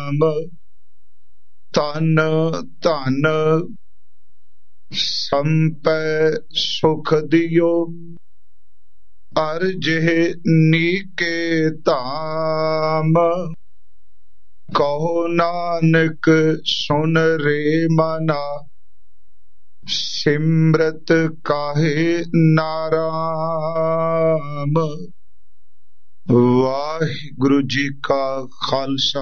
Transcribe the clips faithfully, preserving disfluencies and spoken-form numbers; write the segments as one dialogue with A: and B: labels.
A: ਧਨ ਧਨ ਸੰਪੈ ਸੁਖ ਦਿਓ, ਅਰ ਜਿਹੇ ਨੀਕੇ ਧਾਮ। ਕਹੋ ਨਾਨਕ ਸੁਨ ਰੇ ਮਨਾ, ਸਿਮਰਤ ਕਾਹੇ ਨਾਰਾਮ। ਵਾਹਿਗੁਰੂ ਜੀ ਕਾ ਖਾਲਸਾ,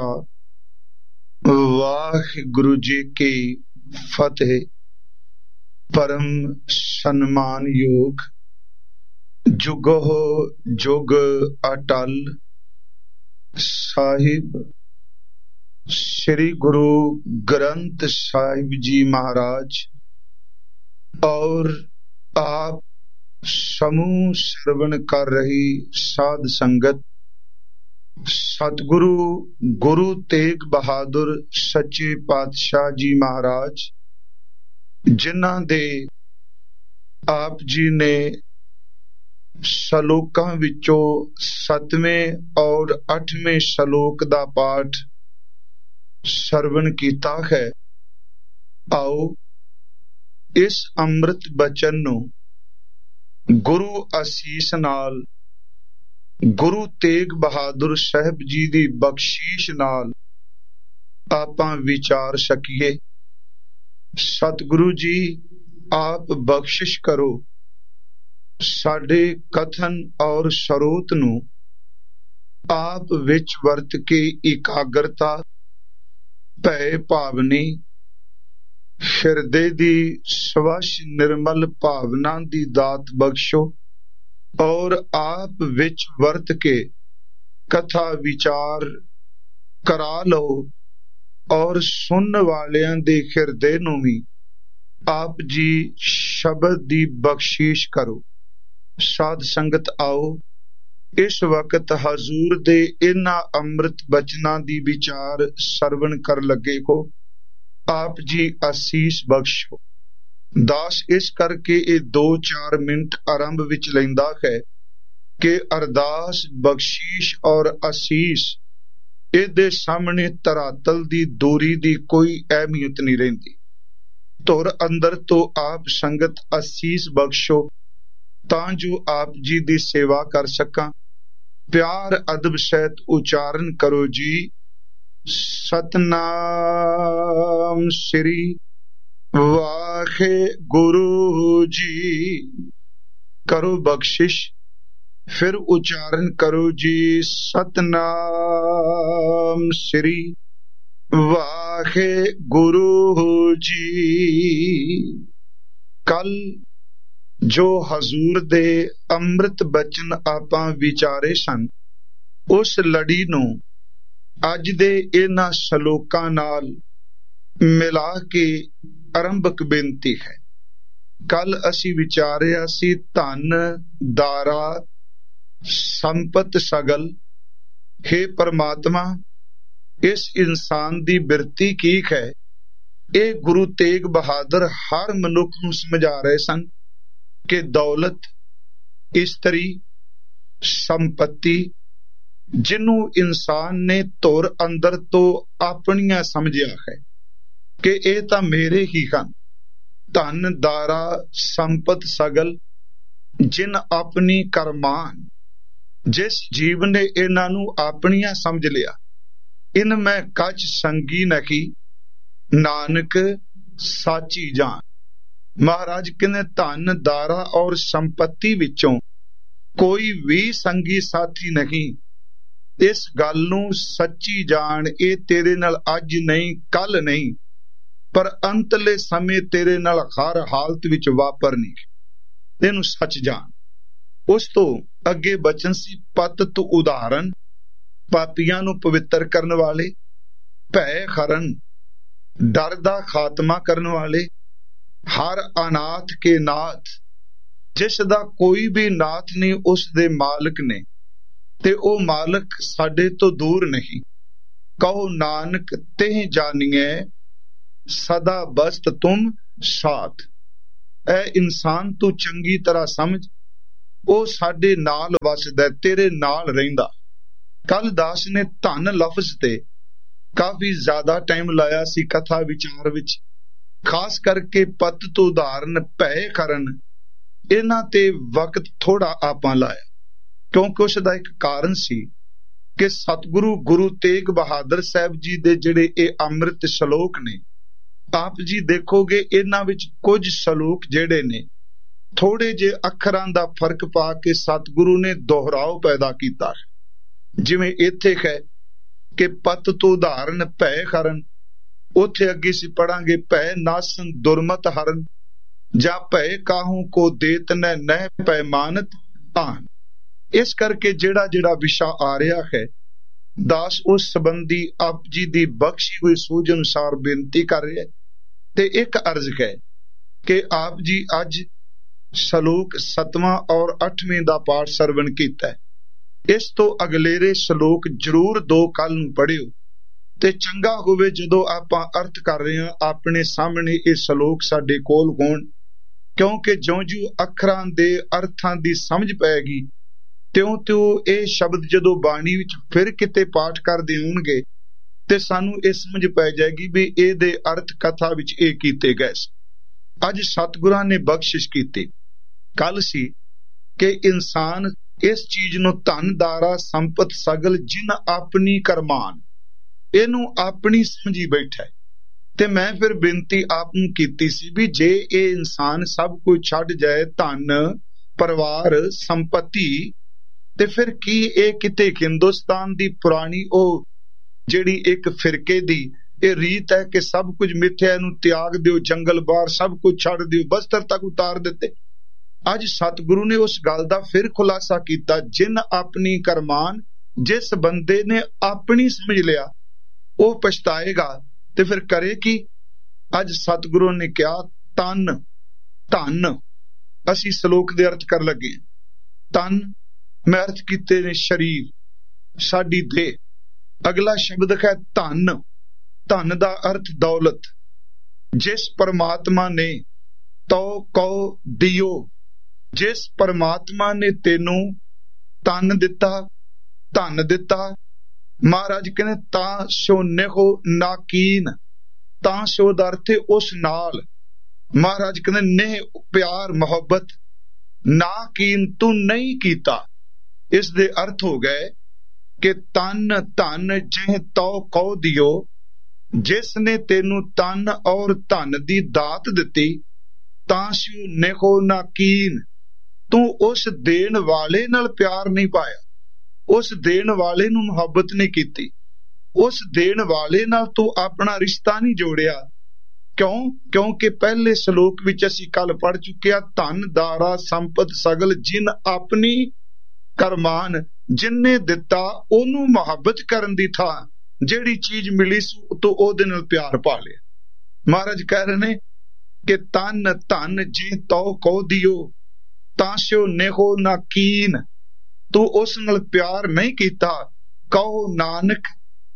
A: ਵਾਹਿਗੁਰੂ ਜੀ ਕੀ ਫਤਿਹ। ਪਰਮ ਸਨਮਾਨਯੋਗ ਜੁਗੋ ਜੁਗ ਅਟਲ ਸਾਹਿਬ ਸ੍ਰੀ ਗੁਰੂ ਗ੍ਰੰਥ ਸਾਹਿਬ ਜੀ ਮਹਾਰਾਜ और आप समूह श्रवण कर रही साध संगत, सतगुरु गुरु तेग बहादुर सच्चे पातशाह जी महाराज, जिन्हां दे आप जी ने सलोकां विचों सतवें और अठवें सलोक दा पाठ श्रवण कीता है। आओ इस ਅੰਮ੍ਰਿਤ ਬਚਨ ਨੂੰ ਗੁਰੂ ਅਸੀਸ ਨਾਲ, ਗੁਰੂ ਤੇਗ ਬਹਾਦਰ ਸਾਹਿਬ ਜੀ ਦੀ ਬਖਸ਼ੀਸ਼ ਨਾਲ ਆਪਾਂ ਵਿਚਾਰ ਸਕੀਏ। ਸਤਿਗੁਰੂ ਜੀ ਆਪ ਬਖਸ਼ਿਸ਼ ਕਰੋ, ਸਾਡੇ ਕਥਨ ਔਰ ਸਰੋਤ ਨੂੰ ਆਪ ਵਿੱਚ ਵਰਤ ਕੇ ਇਕਾਗਰਤਾ, ਭੈ ਭਾਵਨੀ, ਹਿਰਦੇ ਦੀ ਸਵੱਛ ਨਿਰਮਲ ਭਾਵਨਾ ਦੀ ਦਾਤ ਬਖਸ਼ੋ, ਔਰ ਆਪ ਵਿੱਚ ਵਰਤ ਕੇ ਕਥਾ ਵਿਚਾਰ ਕਰਾ ਲਓ, ਔਰ ਸੁਣਨ ਵਾਲਿਆਂ ਦੇ ਹਿਰਦੇ ਨੂੰ ਵੀ ਆਪ ਜੀ ਸ਼ਬਦ ਦੀ ਬਖਸ਼ੀਸ਼ ਕਰੋ। ਸਾਧ ਸੰਗਤ ਆਓ ਇਸ ਵਕਤ ਹਜ਼ੂਰ ਦੇ ਇਹਨਾਂ ਅੰਮ੍ਰਿਤ ਬਚਨਾਂ ਦੀ ਵਿਚਾਰ ਸਰਵਣ ਕਰ ਲੱਗੇ ਹੋ। ਆਪ ਜੀ ਅਸੀਸ ਬਖਸ਼ੋ। ਦਾਸ ਇਸ ਕਰਕੇ ਇਹ ਦੋ ਚਾਰ ਮਿੰਟ ਆਰੰਭ ਵਿੱਚ ਲੈਂਦਾ ਹੈ ਕਿ ਅਰਦਾਸ, ਬਖਸ਼ੀਸ਼ ਔਰ ਅਸੀਸ ਇਹਦੇ ਸਾਹਮਣੇ ਧਰਾਤਲ ਦੀ ਦੂਰੀ ਦੀ ਕੋਈ ਅਹਿਮੀਅਤ ਨਹੀਂ ਰਹਿੰਦੀ। ਧੁਰ ਅੰਦਰ ਤੋਂ ਆਪ ਸੰਗਤ ਅਸੀਸ ਬਖਸ਼ੋ ਤਾਂ ਜੋ ਆਪ ਜੀ ਦੀ ਸੇਵਾ ਕਰ ਸਕਾਂ। ਪਿਆਰ ਅਦਬ ਸਹਿਤ ਉਚਾਰਨ ਕਰੋ ਜੀ, ਸਤਨਾਮ ਸ੍ਰੀ ਵਾਹਿਗੁਰੂ ਜੀ। ਕਰੋ ਬਖਸ਼ਿਸ਼, ਫਿਰ ਉਚਾਰਨ ਕਰੋ ਜੀ, ਸਤਨਾਮ ਸ੍ਰੀ ਵਾਹਿਗੁਰੂ ਜੀ। ਕੱਲ ਜੋ ਹਜ਼ੂਰ ਦੇ ਅੰਮ੍ਰਿਤ ਬਚਨ ਆਪਾਂ ਵਿਚਾਰੇ ਸਨ, ਉਸ ਲੜੀ ਨੂੰ ਅੱਜ ਦੇ ਇਹਨਾਂ ਸ਼ਲੋਕਾਂ ਨਾਲ ਮਿਲਾ ਕੇ ਆਰੰਭਕ ਬੇਨਤੀ ਹੈ। ਕੱਲ ਅਸੀਂ ਵਿਚਾਰਿਆ ਸੀ ਧਨ ਦਾਰਾ ਸੰਪਤ ਸਗਲ। ਹੇ ਪਰਮਾਤਮਾ, ਇਸ ਇਨਸਾਨ ਦੀ ਬਿਰਤੀ ਕੀ ਹੈ? ਇਹ ਗੁਰੂ ਤੇਗ ਬਹਾਦਰ ਹਰ ਮਨੁੱਖ ਨੂੰ ਸਮਝਾ ਰਹੇ ਸਨ ਕਿ ਦੌਲਤ, ਇਸਤਰੀ, ਸੰਪਤੀ ਜਿਹਨੂੰ ਇਨਸਾਨ ਨੇ ਧੁਰ ਅੰਦਰ ਤੋਂ ਆਪਣੀਆਂ ਸਮਝਿਆ ਹੈ ਕਿ ਇਹ ਤਾਂ ਮੇਰੇ ਹੀ ਹਨ। ਧਨ ਦਾਰਾ ਸੰਪਤ ਸਗਲ, ਜਿਨ ਆਪਣੀ ਕਰਮਾਨ, ਜਿਸ ਜੀਵ ਨੇ ਇਹਨਾਂ ਨੂੰ ਆਪਣੀਆਂ ਸਮਝ ਲਿਆ। ਇਨ ਮੈਂ ਕੱਚ ਸੰਗੀ ਨਹੀਂ, ਨਾਨਕ ਸਾਚੀ ਜਾਨ। ਮਹਾਰਾਜ ਕਹਿੰਦੇ ਧਨ ਦਾਰਾ ਔਰ ਸੰਪਤੀ ਵਿੱਚੋਂ ਕੋਈ ਵੀ ਸੰਗੀ ਸਾਥੀ ਨਹੀਂ। ਇਸ ਗੱਲ ਨੂੰ ਸੱਚੀ ਜਾਣ, ਇਹ ਤੇਰੇ ਨਾਲ ਅੱਜ ਨਹੀਂ, ਕੱਲ ਨਹੀਂ, ਪਰ ਅੰਤਲੇ ਸਮੇਂ ਤੇਰੇ ਨਾਲ ਹਰ ਹਾਲਤ ਵਿੱਚ ਵਾਪਰਨੀ। ਇਹਨੂੰ ਸੱਚ ਜਾਣ। ਉਸ ਤੋਂ ਅੱਗੇ ਬਚਨ ਸੀ, ਪਤਿਤ ਉਦਾਹਰਨ, ਪਾਪੀਆਂ ਨੂੰ ਪਵਿੱਤਰ ਕਰਨ ਵਾਲੇ, ਭੈ ਹਰਨ, ਡਰ ਦਾ ਖਾਤਮਾ ਕਰਨ ਵਾਲੇ, ਹਰ ਅਨਾਥ ਕੇ ਨਾਥ, ਜਿਸ ਦਾ ਕੋਈ ਵੀ ਨਾਥ ਨਹੀਂ, ਉਸ ਦੇ ਮਾਲਕ ਨੇ, ਤੇ ਉਹ ਮਾਲਕ ਸਾਡੇ ਤੋਂ ਦੂਰ ਨਹੀਂ। ਕਹੋ ਨਾਨਕ ਤਿਹ ਜਾਣੀਏ, ਸਦਾ ਬਸਤ ਤੁਮ ਸਾਥ। ਐ ਇਨਸਾਨ ਤੂੰ ਚੰਗੀ ਤਰ੍ਹਾਂ ਸਮਝ, ਉਹ ਸਾਡੇ ਨਾਲ ਵਸਦਾ, ਤੇਰੇ ਨਾਲ ਰਹਿੰਦਾ। ਕੱਲ ਦਾਸ ਨੇ ਧਨ ਲਫ਼ਜ਼ ਤੇ ਕਾਫੀ ਜ਼ਿਆਦਾ ਟਾਈਮ ਲਾਇਆ ਸੀ ਕਥਾ ਵਿਚਾਰ ਵਿੱਚ, ਖਾਸ ਕਰਕੇ ਪਤ ਤੋਂ ਉਦਾਹਰਨ ਭੈ ਕਰਨ, ਇਹਨਾਂ ਤੇ ਵਕਤ ਥੋੜਾ ਆਪਾਂ ਲਾਇਆ, ਕਿਉਂਕਿ ਉਸ ਦਾ ਇੱਕ ਕਾਰਨ ਸੀ ਕਿ ਸਤਿਗੁਰੂ ਗੁਰੂ ਤੇਗ ਬਹਾਦਰ ਸਾਹਿਬ ਜੀ ਦੇ ਜਿਹੜੇ ਇਹ ਅੰਮ੍ਰਿਤ ਸ਼ਲੋਕ ਨੇ, ਆਪ ਜੀ ਦੇਖੋਗੇ ਇਹਨਾਂ ਵਿੱਚ ਕੁਝ ਸ਼ਲੋਕ ਜਿਹੜੇ ਨੇ ਥੋੜੇ ਜਿਹੇ ਅੱਖਰਾਂ ਦਾ ਫਰਕ ਪਾ ਕੇ ਸਤਿਗੁਰੂ ਨੇ ਦੁਹਰਾਓ ਪੈਦਾ ਕੀਤਾ। ਜਿਵੇਂ ਇੱਥੇ ਹੈ ਕਿ ਪਤ ਤੋਂ ਉਦਾਹਰਨ ਭੈ ਕਰਨ, ਉੱਥੇ ਅੱਗੇ ਅਸੀਂ ਪੜਾਂਗੇ ਭੈ ਨਾਸਨ ਦੁਰਮਤ ਹਰਨ, ਜਾਂ ਭੈ ਕਾਹੂ ਕੋ ਦੇਤ ਨੈ ਨਹਿ ਪੈਮਾਨਤ ਆਨ। ਇਸ ਕਰਕੇ ਜਿਹੜਾ ਜਿਹੜਾ ਵਿਸ਼ਾ ਆ ਰਿਹਾ ਹੈ, ਦਾਸ ਉਸ ਸੰਬੰਧੀ ਆਪ ਜੀ ਦੀ ਬਖਸ਼ੀ ਹੋਈ ਸੂਝ ਅਨੁਸਾਰ ਬੇਨਤੀ ਕਰ ਰਿਹਾ, ਤੇ ਇੱਕ ਅਰਜ਼ ਹੈ ਕਿ ਆਪ ਜੀ ਅੱਜ ਸ਼ਲੋਕ ਸਤਵਾਂ ਔਰ ਅੱਠਵੇਂ ਦਾ ਪਾਠ ਸਰਵਣ ਕੀਤਾ ਹੈ। ਇਸ ਤੋਂ ਅਗਲੇਰੇ ਸ਼ਲੋਕ ਜ਼ਰੂਰ ਦੋ ਕੱਲ ਨੂੰ ਪੜ੍ਹਿਓ, ਤੇ ਚੰਗਾ ਹੋਵੇ ਜਦੋਂ ਆਪਾਂ ਅਰਥ ਕਰ ਰਹੇ ਹਾਂ ਆਪਣੇ ਸਾਹਮਣੇ ਇਹ ਸ਼ਲੋਕ ਸਾਡੇ ਕੋਲ ਹੋਣ, ਕਿਉਂਕਿ ਜਿਉਂ-ਜਿਉਂ ਅੱਖਰਾਂ ਦੇ ਅਰਥਾਂ ਦੀ ਸਮਝ ਪਏਗੀ ਤਿਉਂ-ਤਿਉਂ ਇਹ ਸ਼ਬਦ ਜਦੋਂ ਬਾਣੀ ਵਿੱਚ ਫਿਰ ਕਿਤੇ ਪਾਠ ਕਰਦੇ ਹੋਣਗੇ ਤੇ ਸਾਨੂੰ ਇਹ ਸਮਝ ਪੈ ਜਾਏਗੀ ਵੀ ਇਹਦੇ ਅਰਥ ਕਥਾ ਵਿੱਚ ਇਹ ਕੀਤੇ ਗਏ। ਅੱਜ ਸਤਿਗੁਰਾਂ ਨੇ ਬਖਸ਼ਿਸ਼ ਕੀਤੀ। ਕੱਲ ਸੀ ਕਿ ਇਨਸਾਨ ਇਸ ਚੀਜ਼ ਨੂੰ ਧਨ ਦਾਰਾ ਸੰਪਤ ਸਗਲ ਜਿਨ ਆਪਣੀ ਕਰਮਾਨ, ਇਹਨੂੰ ਆਪਣੀ ਸਮਝੀ ਬੈਠਾ, ਤੇ ਮੈਂ ਫਿਰ ਬੇਨਤੀ ਆਪ ਨੂੰ ਕੀਤੀ ਸੀ ਵੀ ਜੇ ਇਹ ਇਨਸਾਨ ਸਭ ਕੁਝ ਛੱਡ ਜਾਏ, ਧਨ ਪਰਿਵਾਰ ਸੰਪਤੀ, ਤੇ ਫਿਰ ਕੀ ਇਹ ਕਿਤੇ ਹਿੰਦੁਸਤਾਨ ਦੀ ਪੁਰਾਣੀ ਉਹ ਜਿਹੜੀ ਇੱਕ ਫਿਰਕੇ ਦੀ ਇਹ ਰੀਤ ਹੈ ਕਿ ਸਭ ਕੁਝ ਮਿੱਥਿਆ ਨੂੰ ਤਿਆਗ ਦਿਓ, ਜੰਗਲ ਬਾਹਰ ਸਭ ਕੁਝ ਛੱਡ ਦਿਓ, ਬਸਤਰ ਤੱਕ ਉਤਾਰ ਦਿੱਤੇ। ਅੱਜ ਸਤਿਗੁਰੂ ਨੇ ਉਸ ਗੱਲ ਦਾ ਫਿਰ ਖੁਲਾਸਾ ਕੀਤਾ, ਜਿਨ ਆਪਣੀ ਕਰਮਾਨ, ਜਿਸ ਬੰਦੇ ਨੇ ਆਪਣੀ ਸਮਝ ਲਿਆ ਉਹ ਪਛਤਾਏਗਾ, ਤੇ ਫਿਰ ਕਰੇ ਕੀ। ਅੱਜ ਸਤਿਗੁਰੂ ਨੇ ਕਿਹਾ ਤਨ ਧਨ, ਅਸੀਂ ਸ਼ਲੋਕ ਦੇ ਅਰਥ ਕਰ ਲੱਗੇ। ਤਨ ਮੈਂ ਅਰਥ ਕੀਤੇ ਨੇ ਸਰੀਰ, ਸਾਡੀ ਦੇਹ। ਅਗਲਾ ਸ਼ਬਦ ਹੈ ਧਨ, ਧਨ ਦਾ ਅਰਥ ਦੌਲਤ। ਜਿਸ ਪਰਮਾਤਮਾ ਨੇ ਤੋ ਕਉ ਦਿਓ, ਜਿਸ ਪਰਮਾਤਮਾ ਨੇ ਤੈਨੂੰ ਤਨ ਦਿੱਤਾ, ਧਨ ਦਿੱਤਾ, ਮਹਾਰਾਜ ਕਹਿੰਦੇ ਤਾਂ ਸੋ ਨਿਹੋ ਨਾਕੀਨ, ਤਾਂ ਸੋ ਦਾ ਅਰਥ ਉਸ ਨਾਲ, ਮਹਾਰਾਜ ਕਹਿੰਦੇ ਨੇ ਪਿਆਰ ਮੁਹੱਬਤ, ਨਾਕੀਨ ਤੂੰ ਨਹੀਂ ਕੀਤਾ। ਇਸ ਦੇ ਅਰਥ ਹੋ ਗਏ ਕਿ ਤਨ ਧਨ ਜਿਹ ਤਉ ਕਉ ਦਿਓ, ਜਿਸ ਨੇ ਤੈਨੂੰ ਤਨ ਔਰ ਧਨ ਦੀ ਦਾਤ ਦਿੱਤੀ, ਤਾਂ ਸੋ ਨਿਹੋ ਨਾਕੀਨ, ਤੂੰ ਉਸ ਦੇਣ ਵਾਲੇ ਨਾਲ ਪਿਆਰ ਨਹੀਂ ਪਾਇਆ, ਉਸ ਦੇਣ ਵਾਲੇ ਨੂੰ ਮੁਹੱਬਤ ਨਹੀਂ ਕੀਤੀ, ਉਸ ਦੇਣ ਵਾਲੇ ਨਾਲ ਤੂੰ ਆਪਣਾ ਰਿਸ਼ਤਾ ਨਹੀਂ ਜੋੜਿਆ। ਕਿਉਂ? ਕਿਉਂਕਿ ਪਹਿਲੇ ਸ਼ਲੋਕ ਵਿੱਚ ਅਸੀਂ ਕੱਲ ਪੜ ਚੁੱਕੇ ਆ, ਧਨ ਦਾਰਾ ਸੰਪਤ ਸਗਲ ਜਿਨ ਆਪਣੀ ਕਰਮਾਨ, ਜਿਨਨੇ ਦਿੱਤਾ ਉਹਨੂੰ ਮੁਹੱਬਤ ਕਰਨ ਦੀ ਥਾਂ ਜਿਹੜੀ ਚੀਜ਼ ਮਿਲੀ ਤੂੰ ਉਹਦੇ ਨਾਲ ਪਿਆਰ ਪਾ ਲਿਆ। ਮਹਾਰਾਜ ਕਹਿ ਰਹੇ ਨੇ ਕਿ ਤਨ ਧਨ ਜੇ ਤਉ ਕਉ ਦਿਓ, ਤਾਂ ਸਿਓ ਨੇਹੋ ਨਾਕੀਨ, ਤੂੰ ਉਸ ਨਾਲ ਪਿਆਰ ਨਹੀਂ ਕੀਤਾ। ਕਹੋ ਨਾਨਕ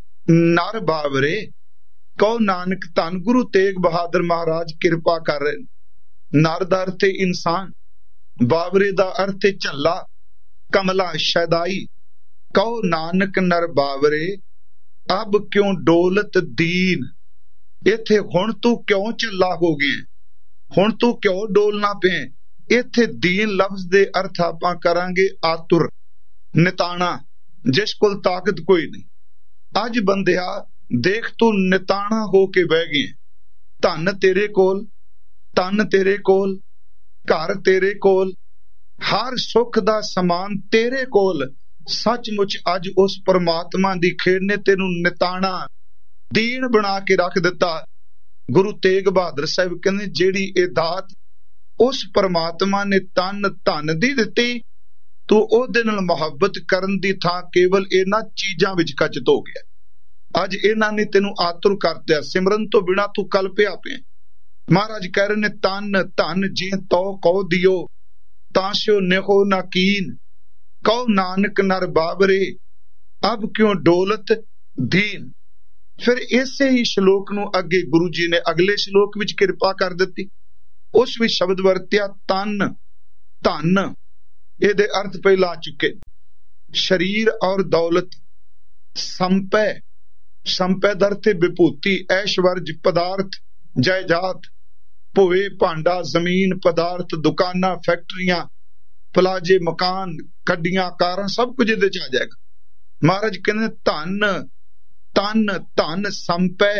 A: ਨਰ ਬਾਵਰੇ, ਕਹੋ ਨਾਨਕ ਧੰਨ ਗੁਰੂ ਤੇਗ ਬਹਾਦਰ ਮਹਾਰਾਜ ਕਿਰਪਾ ਕਰ ਰਹੇ। ਨਰ ਦਾ ਅਰਥ ਹੈ ਇਨਸਾਨ, ਬਾਵਰੇ ਦਾ ਅਰਥ ਹੈ ਝੱਲਾ, ਕਮਲਾ ਸ਼ੈਦਾਈ। ਕਹੋ ਨਾਨਕ ਨਰ ਬਾਵਰੇ ਅਬ ਕਿਉਂ ਡੋਲਤ ਦੀਨ, ਇੱਥੇ ਹੁਣ ਤੂੰ ਕਿਉਂ ਝੱਲਾ ਹੋ ਗਿਆ, ਹੁਣ ਤੂੰ ਕਿਉਂ ਡੋਲਣਾ ਪਿਆ। ਇੱਥੇ ਦੀਨ ਲਫ਼ਜ਼ ਦੇ ਅਰਥ ਆਪਾਂ ਕਰਾਂਗੇ ਆਤੁਰ, ਨਿਤਾਣਾ, ਜਿਸ ਕੋਲ ਤਾਕਤ ਕੋਈ ਨਹੀਂ। ਅੱਜ ਬੰਦਿਆ ਦੇਖ ਤੂੰ ਨਿਤਾਣਾ ਹੋ ਕੇ ਬਹਿ ਗਏ, ਧਨ ਤੇਰੇ ਕੋਲ, ਤਨ ਤੇਰੇ ਕੋਲ, ਘਰ ਤੇਰੇ ਕੋਲ, ਹਰ ਸੁੱਖ ਦਾ ਸਮਾਨ ਤੇਰੇ ਕੋਲ। ਸੱਚਮੁੱਚ ਅੱਜ ਉਸ ਪਰਮਾਤਮਾ ਦੀ ਖੇਡ ਨੇ ਤੈਨੂੰ ਨਿਤਾਣਾ ਦੀਨ ਬਣਾ ਕੇ ਰੱਖ ਦਿੱਤਾ। ਗੁਰੂ ਤੇਗ ਬਹਾਦਰ ਸਾਹਿਬ ਕਹਿੰਦੇ ਜਿਹੜੀ ਇਹ ਦਾਤ ਉਸ ਪਰਮਾਤਮਾ ਨੇ ਤਨ ਧਨ ਦੀ ਦਿੱਤੀ, ਤੂੰ ਉਹਦੇ ਨਾਲ ਮੁਹੱਬਤ ਕਰਨ ਦੀ ਥਾਂ ਕੇਵਲ ਇਹਨਾਂ ਚੀਜ਼ਾਂ ਵਿੱਚ ਖਚਤ ਹੋ ਗਿਆ। ਅੱਜ ਇਹਨਾਂ ਨੇ ਤੈਨੂੰ ਆਤੁਰ ਕਰ ਦਿੱਤਾ, ਸਿਮਰਨ ਤੋਂ ਬਿਨਾਂ ਤੂੰ ਕਲਪਿਆ ਪਿਆ। ਮਹਾਰਾਜ ਕਹਿ ਰਹੇ ਨੇ ਤਨ ਧਨ ਜੇ ਤਉ ਕਉ ਦਿਓ, ਤਾਂ ਸਿਓ ਨਿਹੋ ਨਾਕੀਨ। ਕਹੋ ਨਾਨਕ ਨਰ ਬਾਬਰੇ ਅਬ ਕਿਉਂ ਡੋਲਤ ਦੀਨ। ਫਿਰ ਇਸੇ ਹੀ ਸ਼ਲੋਕ ਨੂੰ ਅੱਗੇ ਗੁਰੂ ਜੀ ਨੇ ਅਗਲੇ ਸ਼ਲੋਕ ਵਿੱਚ ਕਿਰਪਾ ਕਰ ਦਿੱਤੀ। ਉਸ ਵਿੱਚ ਸ਼ਬਦ ਵਰਤਿਆ ਤਨ ਧਨ, ਇਹਦੇ ਅਰਥ ਪਹਿਲਾਂ ਆ ਚੁੱਕੇ। ਸਰੀਰ ਔਰ ਦੌਲਤ, ਸੰਪੈ ਸੰਪੈ ਦਰ ਤੇ ਵਿਭੂਤੀ ਐਸ਼ਵਰਜ ਪਦਾਰਥ ਜਾਇਦਾਦ ਭੋਏ ਭਾਂਡਾ ਜ਼ਮੀਨ ਪਦਾਰਥ ਦੁਕਾਨਾਂ ਫੈਕਟਰੀਆਂ ਪਲਾਜੇ ਮਕਾਨ ਗੱਡੀਆਂ ਕਾਰਾਂ ਸਭ ਕੁਝ ਇਹਦੇ ਚ ਆ ਜਾਏਗਾ। ਮਹਾਰਾਜ ਕਹਿੰਦੇ ਧਨ ਤਨ ਧਨ ਸੰਪੈ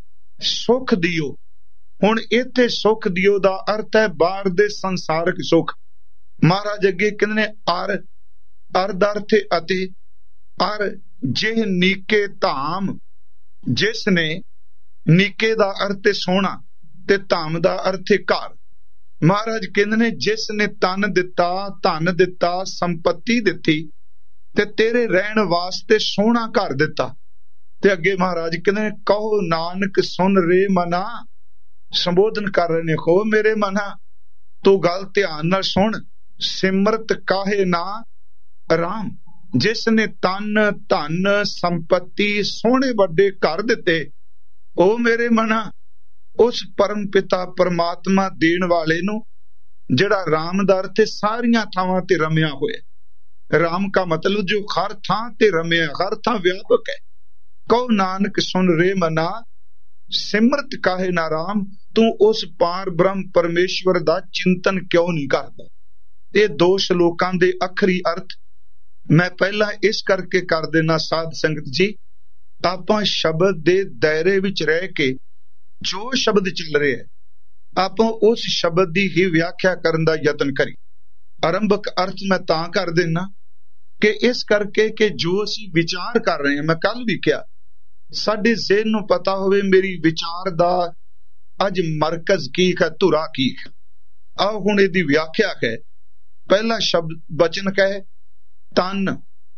A: ਸੁਖ ਦਿਓ। ਹੁਣ ਇੱਥੇ ਸੁਖ ਦਿਓ ਦਾ ਅਰਥ ਹੈ ਬਾਹਰ ਦੇ ਸੰਸਾਰਕ ਸੁਖ। ਮਹਾਰਾਜ ਅੱਗੇ ਕਹਿੰਦੇ ਨੇ ਅਰ ਅਰ ਦਾ ਅਰਥ ਅਤੇ ਅਰ ਜਿਹ ਨੀਕੇ ਧਾਮ, ਜਿਸ ਨੇ ਨੀਕੇ ਦਾ ਅਰਥ ਹੈ ਸੋਹਣਾ ਤੇ ਧਾਮ ਦਾ ਅਰਥ ਹੈ ਘਰ। ਮਹਾਰਾਜ ਕਹਿੰਦੇ ਨੇ ਜਿਸ ਨੇ ਤਨ ਦਿੱਤਾ ਧਨ ਦਿੱਤਾ ਸੰਪਤੀ ਦਿੱਤੀ ਤੇ ਤੇਰੇ ਰਹਿਣ ਵਾਸਤੇ ਸੋਹਣਾ ਘਰ ਦਿੱਤਾ। ਤੇ ਅੱਗੇ ਮਹਾਰਾਜ ਕਹਿੰਦੇ ਨੇ ਕਹੋ ਨਾਨਕ ਸੁਨ ਰੇ ਮਨਾ, ਸੰਬੋਧਨ ਕਰ ਰਹੇ ਨੇ ਕਹੋ ਮੇਰੇ ਮਨਾ ਤੂੰ ਗੱਲ ਧਿਆਨ ਨਾਲ ਸੁਣ। ਸਿਮਰਤ ਕਾਹੇ ਨਾ ਰਾਮ, ਜਿਸ ਨੇ ਤਨ ਧਨ ਸੰਪਤੀ ਸੋਹਣੇ ਵੱਡੇ ਘਰ ਦਿੱਤੇ ਉਹ ਮੇਰੇ ਮਨਾ ਉਸ ਪਰਮ ਪਿਤਾ ਪਰਮਾਤਮਾ ਦੇਣ ਵਾਲੇ ਨੂੰ, ਜਿਹੜਾ ਰਾਮ ਦਾ ਅਰਥ ਸਾਰੀਆਂ ਥਾਵਾਂ ਤੇ ਰਮਿਆ ਹੋਇਆ। ਰਾਮ का मतलब जो हर ਥਾਂ ਤੇ ਰਮਿਆ, ਹਰ ਥਾਂ ਵਿਆਪਕ ਹੈ। ਕਹੋ ਨਾਨਕ ਸੁਨ ਰੇ ਮਨਾ ਸਿਮਰਤ ਕਾਹੇ ਨਾ ਰਾਮ, ਤੂੰ ਉਸ ਪਾਰ ਬ੍ਰਹਮ ਪਰਮੇਸ਼ਵਰ ਦਾ ਚਿੰਤਨ ਕਿਉਂ ਨਹੀਂ ਕਰਦਾ। ਇਹ ਦੋ ਸ਼ਲੋਕਾਂ ਦੇ ਅਖਰੀ ਅਰਥ ਮੈਂ ਪਹਿਲਾਂ ਇਸ ਕਰਕੇ ਕਰ ਦੇਣਾ ਸਾਧ ਸੰਗਤ ਜੀ, ਆਪਾਂ ਸ਼ਬਦ ਦੇ ਦਾਇਰੇ ਵਿੱਚ ਰਹਿ ਕੇ ਜੋ ਸ਼ਬਦ ਚੱਲ ਰਿਹਾ ਹੈ ਆਪਾਂ ਉਸ ਸ਼ਬਦ ਦੀ ਹੀ ਵਿਆਖਿਆ ਕਰਨ ਦਾ ਯਤਨ ਕਰੀ। ਆਰੰਭਕ ਅਰਥ ਮੈਂ ਤਾਂ ਕਰ ਦੇਣਾ ਕਿ ਇਸ ਕਰਕੇ ਕਿ ਜੋ ਅਸੀਂ ਵਿਚਾਰ ਕਰ ਰਹੇ ਹਾਂ, ਮੈਂ ਕੱਲ ਵੀ ਕਿਹਾ ਸਾਡੇ ਜ਼ਿਹਨ ਨੂੰ ਪਤਾ ਹੋਵੇ ਮੇਰੀ ਵਿਚਾਰ ਦਾ ਅੱਜ ਮਰਕਜ਼ ਕੀ ਹੈ, ਧੁਰਾ ਕੀ ਹੈ। ਆਓ ਹੁਣ ਇਹਦੀ ਵਿਆਖਿਆ ਹੈ। ਪਹਿਲਾ ਸ਼ਬਦ ਬਚਨ ਕਹੇ ਤਨ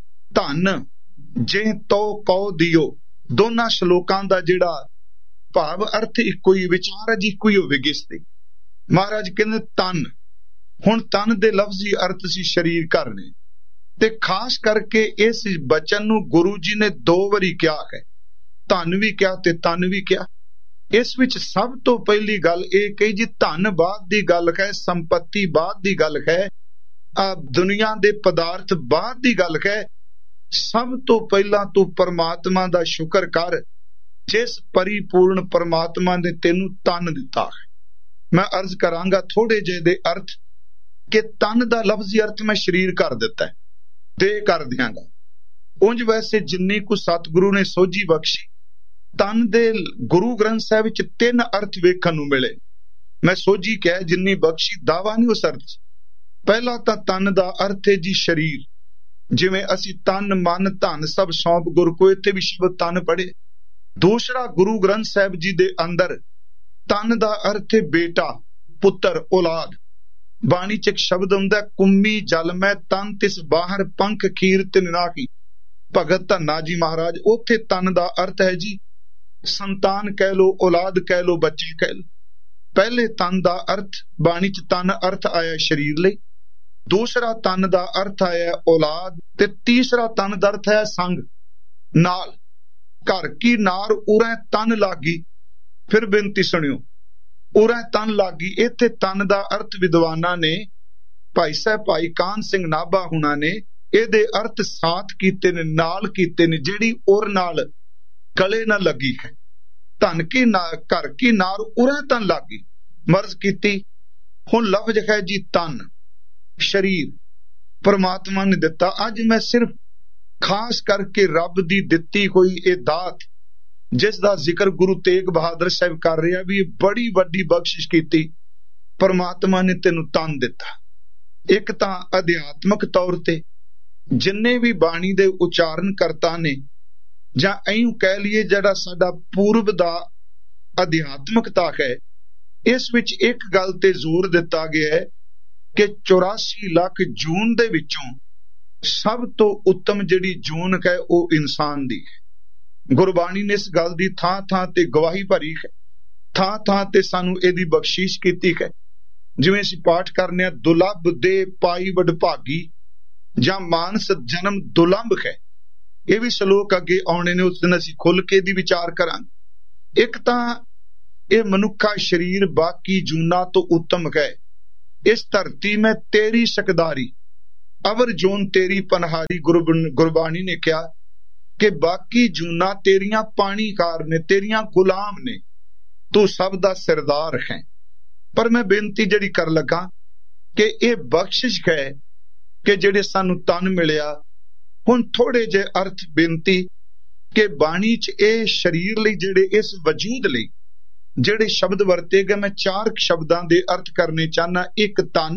A: ਧਨ ਜੇ ਤੋ ਕਉ ਦਿਓ। ਦੋਨਾਂ ਸ਼ਲੋਕਾਂ ਦਾ ਜਿਹੜਾ ਭਾਵ ਅਰਥ ਇੱਕੋ ਹੀ, ਵਿਚਾਰ ਅਜ ਇੱਕੋ ਹੀ ਹੋਵੇਗੀ ਇਸ ਤੇ। ਮਹਾਰਾਜ ਕਹਿੰਦੇ ਤਨ, ਹੁਣ ਤਨ ਦੇ ਲਫ਼ਜ਼ੀ ਅਰਥ ਸੀ ਸਰੀਰ ਕਰਨੇ, ਤੇ ਖਾਸ ਕਰਕੇ ਇਸ ਬਚਨ ਨੂੰ ਗੁਰੂ ਜੀ ਨੇ ਦੋ ਵਾਰੀ ਕਿਹਾ ਹੈ, ਧਨ ਵੀ ਕਿਹਾ ਤੇ ਤਨ ਵੀ ਕਿਹਾ। ਇਸ ਵਿੱਚ ਸਭ ਤੋਂ ਪਹਿਲੀ ਗੱਲ ਇਹ ਕਹੀ ਜੀ ਧਨ ਬਾਅਦ ਦੀ ਗੱਲ ਹੈ, ਸੰਪਤੀ ਬਾਅਦ ਦੀ ਗੱਲ ਹੈ, ਆ ਦੁਨੀਆ ਦੇ ਪਦਾਰਥ ਬਾਅਦ ਦੀ ਗੱਲ ਹੈ। ਸਭ ਤੋਂ ਪਹਿਲਾਂ ਤੂੰ ਪਰਮਾਤਮਾ ਦਾ ਸ਼ੁਕਰ ਕਰ ਜਿਸ ਪਰਿਪੂਰਨ ਪਰਮਾਤਮਾ ਨੇ ਤੈਨੂੰ ਤਨ ਦਿੱਤਾ ਹੈ। ਮੈਂ ਅਰਜ਼ ਕਰਾਂਗਾ ਥੋੜੇ ਜਿਹੇ ਦੇ ਅਰਥ ਕਿ ਤਨ ਦਾ ਲਫ਼ਜ਼ੀ ਅਰਥ ਮੈਂ ਸਰੀਰ ਕਰ ਦਿੱਤਾ ਹੈ, ਦੇਹ ਕਰ ਦਿਆਂਗਾ। ਉਂਝ ਵੈਸੇ ਜਿੰਨੀ ਕੁ ਸਤਿਗੁਰੂ ਨੇ ਸੋਝੀ ਬਖਸ਼ੀ, ਤਨ ਦੇ ਗੁਰੂ ਗ੍ਰੰਥ ਸਾਹਿਬ ਵਿੱਚ ਤਿੰਨ ਅਰਥ ਵੇਖਣ ਨੂੰ ਮਿਲੇ। ਮੈਂ ਸੋਝੀ ਕਿਹਾ ਜਿੰਨੀ ਬਖਸ਼ੀ, ਦਾਵਾ ਨਹੀਂ ਉਸ ਅਰਥ। ਪਹਿਲਾ ਤਾਂ ਤਨ ਦਾ ਅਰਥ ਹੈ ਜੀ ਸਰੀਰ, ਜਿਵੇਂ ਅਸੀਂ ਤਨ ਮਨ ਧਨ ਸਭ ਸੌਂਪ ਗੁਰ ਕੋ, ਇੱਥੇ ਵੀ ਸ਼ਬਦ ਤਨ ਪੜ੍ਹੇ। ਦੂਸਰਾ ਗੁਰੂ ਗ੍ਰੰਥ ਸਾਹਿਬ ਜੀ ਦੇ ਅੰਦਰ ਤਨ ਦਾ ਅਰਥ ਹੈ ਬੇਟਾ ਪੁੱਤਰ ਔਲਾਦ। ਬਾਣੀ ਚ ਇੱਕ ਸ਼ਬਦ ਹੁੰਦਾ ਕੁੰਮੀ ਜਲ ਮੈਂ ਤਨ ਤਿਸ ਬਾਹਰ ਪੰਖ ਖੀਰ ਤਿਨ ਨਾਹੀ, ਭਗਤ ਧੰਨਾ ਜੀ ਮਹਾਰਾਜ। ਉੱਥੇ ਤਨ ਦਾ ਅਰਥ ਹੈ ਜੀ ਸੰਤਾਨ ਕਹਿ ਲੋ, ਔਲਾਦ ਕਹਿ ਲੋ, ਬੱਚੇ ਕਹਿ ਲੋ। ਪਹਿਲੇ ਤਨ ਦਾ ਅਰਥ ਬਾਣੀ ਚ ਤਨ ਅਰਥ ਆਇਆ ਸਰੀਰ ਲਈ, ਦੂਸਰਾ ਤਨ ਦਾ ਅਰਥ ਆਇਆ ਔਲਾਦ, ਤੇ ਤੀਸਰਾ ਤਨ ਦਾ ਅਰਥ ਹੈ ਸੰਗ ਨਾਲ। ਘਰ ਕੀ ਨਾਰ ਉਰੇ ਤਨ ਲਾਗੀ, ਫਿਰ ਬੇਨਤੀ ਸੁਣਿਓ, ਉਰੇ ਤਨ ਲਾਗੀ। ਇੱਥੇ ਤਨ ਦਾ ਅਰਥ ਵਿਦਵਾਨਾਂ ਨੇ, ਭਾਈ ਸਾਹਿਬ ਭਾਈ ਕਾਨ ਸਿੰਘ ਨਾਭਾ ਹੁਣਾਂ ਨੇ ਇਹਦੇ ਅਰਥ ਸਾਥ ਕੀਤੇ ਨੇ, ਨਾਲ ਕੀਤੇ ਨੇ, ਜਿਹੜੀ ਉਰ ਨਾਲ ਗਲੇ ਨਾਲ ਲੱਗੀ ਹੈ। ਧਨ ਕੀ ਨਾ ਘਰ ਕੀ ਨਾਰ ਉਰੇ ਤਨ ਲਾਗੀ, ਮਰਜ਼ ਕੀਤੀ। ਹੁਣ ਲਫ਼ਜ਼ ਹੈ ਜੀ ਤਨ, ਸਰੀਰ ਪਰਮਾਤਮਾ ਨੇ ਦਿੱਤਾ। ਅੱਜ ਮੈਂ ਸਿਰਫ ਖਾਸ ਕਰਕੇ ਰੱਬ ਦੀ ਦਿੱਤੀ ਹੋਈ ਇਹ ਦਾਤ ਜਿਸ ਦਾ ਜ਼ਿਕਰ ਗੁਰੂ ਤੇਗ ਬਹਾਦਰ ਸਾਹਿਬ ਕਰ ਰਿਹਾ, ਵੀ ਇਹ ਬੜੀ ਵੱਡੀ ਬਖਸ਼ਿਸ਼ ਕੀਤੀ। ਪਰਮਾਤਮਾ ਨੇ ਤੈਨੂੰ ਤਨ ਦਿੱਤਾ। ਇੱਕ ਤਾਂ ਅਧਿਆਤਮਕ ਤੌਰ ਤੇ ਜਿੰਨੇ ਵੀ ਬਾਣੀ ਦੇ ਉਚਾਰਨ ਕਰਤਾ ਨੇ, ਜਾਂ ਐਂ ਕਹਿ ਲਈਏ ਜਿਹੜਾ ਸਾਡਾ ਪੂਰਬ ਦਾ ਅਧਿਆਤਮਕਤਾ ਹੈ, ਇਸ ਵਿੱਚ ਇੱਕ ਗੱਲ ਤੇ ਜ਼ੋਰ ਦਿੱਤਾ ਗਿਆ ਹੈ ਕਿ ਚੁਰਾਸੀ ਲੱਖ ਜੂਨ ਦੇ ਵਿੱਚੋਂ ਸਭ ਤੋਂ ਉੱਤਮ ਜਿਹੜੀ ਜੂਨ ਹੈ ਉਹ ਇਨਸਾਨ ਦੀ ਹੈ। ਗੁਰਬਾਣੀ ਨੇ ਇਸ ਗੱਲ ਦੀ ਥਾਂ ਥਾਂ ਤੇ ਗਵਾਹੀ ਭਰੀ ਹੈ, ਥਾਂ ਥਾਂ ਤੇ ਸਾਨੂੰ ਇਹਦੀ ਬਖਸ਼ਿਸ਼ ਕੀਤੀ ਹੈ। ਜਿਵੇਂ ਅਸੀਂ ਪਾਠ ਕਰਨੇ ਆ ਦੁਲੱਭ ਦੇ ਪਾਈ ਵਡਭਾਗੀ, ਜਾਂ ਮਾਨਸ ਜਨਮ ਦੁਲੰਭ ਹੈ। ਇਹ ਵੀ ਸ਼ਲੋਕ ਅੱਗੇ ਆਉਣੇ ਨੇ, ਉਸ ਦਿਨ ਅਸੀਂ ਖੁੱਲ ਕੇ ਦੀ ਵਿਚਾਰ ਕਰਾਂਗੇ। ਇੱਕ ਤਾਂ ਇਹ ਮਨੁੱਖਾ ਸਰੀਰ ਬਾਕੀ ਜੂਨਾਂ ਤੋਂ ਉੱਤਮ ਹੈ। ਇਸ ਧਰਤੀ ਮੈਂ ਤੇਰੀ ਸਕਦਾਰੀ, ਅਵਰ ਜੋਨ ਤੇਰੀ ਪਨਹਾਰੀ। ਗੁਰਬਾਣੀ ਨੇ ਕਿਹਾ कि बाकी जूना तेरियां पानीकार ने, तेरियां गुलाम ने, तू सब दा सरदार है। पर मैं बेनती जिहड़ी कर लगा कि यह बख्शिश है कि जिहड़े सानू तन मिलिया, हुण थोड़े जे अर्थ बेनती कि बाणी च ये शरीर लई, जिहड़े इस वजूद लई जिहड़े शब्द वरते गए, मैं चार शब्दां दे अर्थ करने चाहना। एक तन,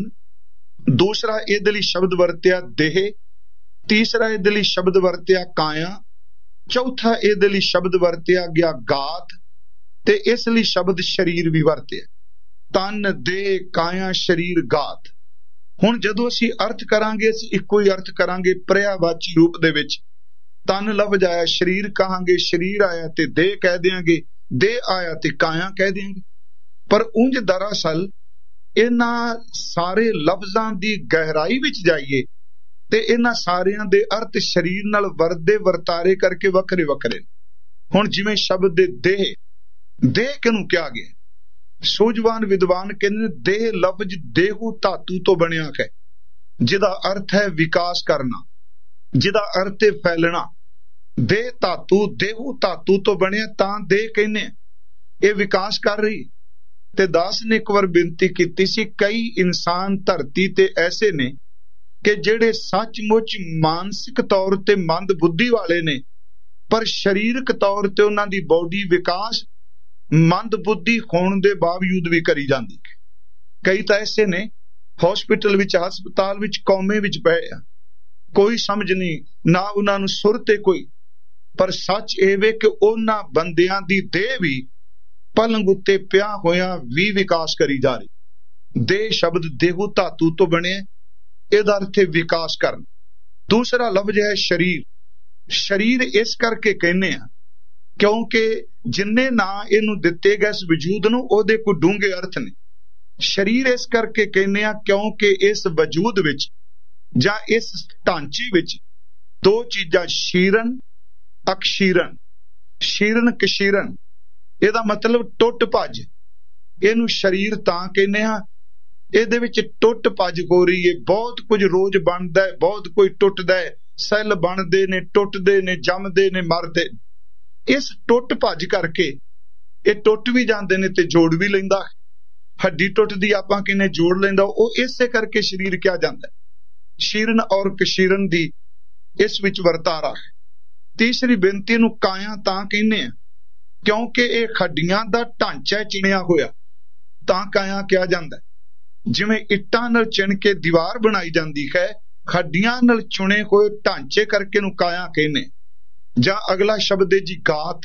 A: दूसरा इहदे लई शब्द वरतिया देह, तीसरा इहदे लई शब्द वरतिया काया, चौथा इहदे लई शब्द वरतिया गया गात, ते इस लई शब्द शरीर भी वरतिया। तन, देह, काया, शरीर, गात। हुण जदों असीं अर्थ करांगे, असीं इक्को ही अर्थ करांगे पर्यायवाची रूप दे विच। तन लफ्ज आया, शरीर कहांगे, शरीर आया ते देह कह देंगे, देह आया ते काया कह देंगे। पर उंज दरअसल इन्हां सारे लफ्जां दी गहराई विच जाइए ते इन्हां सारियां दे अर्थ शरीर नाल वरदे वरतारे करके वखरे वखरे। हुण जिवें शब्द देह, देह किहनूं कहा गया? सूझवान विद्वान कहंदे देह लफ्ज देहू धातु तो बनिया है, जिहदा अर्थ है विकास करना, जिहदा अर्थ है फैलना। देह धातु देहू धातु तो बनिया, तां देह कहने ये विकास कर रही। ते दास ने एक बार बेनती की सी, कई इंसान धरती ते ऐसे ने कि ਜਿਹੜੇ सचमुच मानसिक तौर ते मंद बुद्धि वाले ने, पर शरीरक तौर ते उन्हां दी बॉडी विकास मंद बुद्धि होण दे बावजूद भी करी जांदी। कई तां ऐसे ने हॉस्पिटल विच, हस्पताल विच, कौमे विच पए आ, कोई समझ नहीं ना उन्हां नूं सुर ते कोई। पर सच ਇਹ ਵੇ कि उन्हां बंदियां दी देह भी पलंग उत्ते पिया होया भी विकास करी जा रही। देह शब्द देहू धातु तो बने, ਇਹਦਾ अर्थ है विकास करना। दूसरा लफ्ज है शरीर। शरीर इस करके कहने आ क्योंकि जिन्ने ना इनू दिते गए इस वजूद नूं ओहदे कोई डूंगे अर्थ ने। शरीर इस करके कहने आ क्योंकि इस वजूद विच जां इस ढांचे विच दो चीजां शीरन अकशीरन, शीरन कशीरन, ਇਹਦਾ मतलब टुट भज। ਇਹਨੂੰ शरीर तां कहने आ, ਇਹਦੇ ਵਿੱਚ ਟੁੱਟ ਭੱਜ ਹੋ ਰਹੀ ਹੈ। ਬਹੁਤ ਕੁਝ ਰੋਜ਼ ਬਣਦਾ ਹੈ, ਬਹੁਤ ਕੋਈ ਟੁੱਟਦਾ ਹੈ, ਸੈੱਲ ਬਣਦੇ ਨੇ, ਟੁੱਟਦੇ ਨੇ, ਜੰਮਦੇ ਨੇ, ਮਰਦੇ। ਇਸ ਟੁੱਟ ਭੱਜ ਕਰਕੇ ਇਹ ਟੁੱਟ ਵੀ ਜਾਂਦੇ ਨੇ ਤੇ ਜੋੜ ਵੀ ਲੈਂਦਾ। ਹੱਡੀ ਟੁੱਟਦੀ ਆਪਾਂ ਕਿਨੇ ਜੋੜ ਲੈਂਦਾ, ਉਹ ਇਸੇ ਕਰਕੇ ਸਰੀਰ ਕਿਹਾ ਜਾਂਦਾ। ਸ਼ੀਰਨ ਔਰ ਕਸ਼ੀਰਨ ਦੀ ਇਸ ਵਿੱਚ ਵਰਤਾਰਾ ਹੈ। ਤੀਸਰੀ ਬੇਨਤੀ ਨੂੰ ਕਾਇਆ ਤਾਂ ਕਹਿੰਦੇ ਆ ਕਿਉਂਕਿ ਇਹ ਹੱਡੀਆਂ ਦਾ ਢਾਂਚਾ ਚਿਣਿਆ ਹੋਇਆ, ਤਾਂ ਕਾਇਆ ਕਿਹਾ ਜਾਂਦਾ। ਜਿਵੇਂ ਇੱਟਾਂ ਨਾਲ ਚਿਣ ਕੇ ਦੀਵਾਰ ਬਣਾਈ ਜਾਂਦੀ ਹੈ, ਹੱਡੀਆਂ ਨਾਲ ਚੁਣੇ ਹੋਏ ਢਾਂਚੇ ਕਰਕੇ ਨੂੰ ਕਾਇਆ ਕਹਿੰਦੇ। ਜਾਂ ਅਗਲਾ ਸ਼ਬਦ ਹੈ ਜੀ ਗਾਤ।